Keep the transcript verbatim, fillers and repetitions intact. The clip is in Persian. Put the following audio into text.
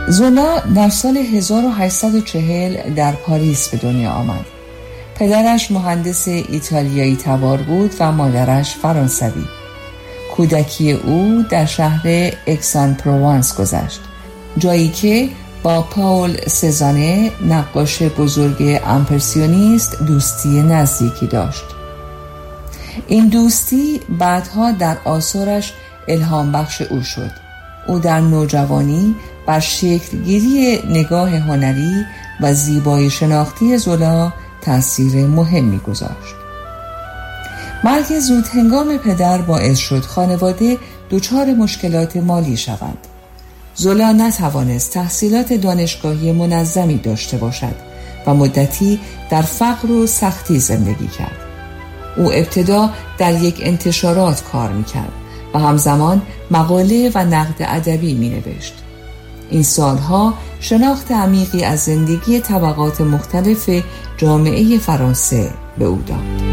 زولا در سال هزار و هشتصد و چهل در پاریس به دنیا آمد. پدرش مهندس ایتالیایی تبار بود و مادرش فرانسوی. کودکی او در شهر اکسان پروانس گذشت، جایی که با پاول سزانه نقاش بزرگ امپرسیونیست دوستی نزدیکی داشت. این دوستی بعدها در آثارش الهام بخش او شد. او در نوجوانی بر شکلگیری نگاه هنری و زیبایی شناختی زولا تأثیر مهمی گذاشت. مرگ زود هنگام پدر باعث شد خانواده دچار مشکلات مالی شوند. زولا نتوانست تحصیلات دانشگاهی منظمی داشته باشد و مدتی در فقر و سختی زندگی کرد. او ابتدا در یک انتشارات کار می‌کرد و همزمان مقاله و نقد ادبی می‌نوشت. این سالها شناخت عمیقی از زندگی طبقات مختلف جامعه فرانسه به او داد.